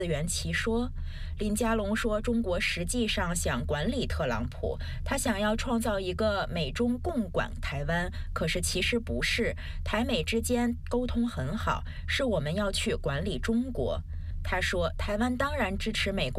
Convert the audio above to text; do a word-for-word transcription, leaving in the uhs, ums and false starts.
自圆其说。林佳龙说，中国实际上想管理特朗普，他想要创造一个美中共管台湾，可是其实不是，台美之间沟通很好，是我们要去管理中国。他说，台湾当然支持美国